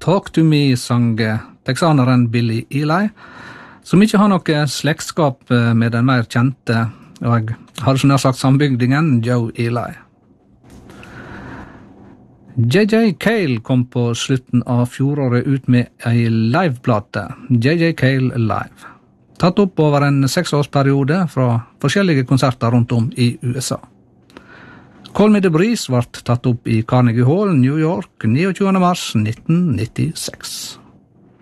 Talk to Me sang texaneren Billy Eli, som ikke har noe slektskap med den mer kjente, og jeg har så nær sagt sambygdingen, Joe Eli. J.J. Cale kom på slutten av fjoråret ut med ei liveplate, J.J. Cale Live, tatt opp over en 6-årsperiode fra forskjellige konserter rundt om i USA. Call Me the Breeze ble tatt opp i Carnegie Hall, New York, 29. mars 1996.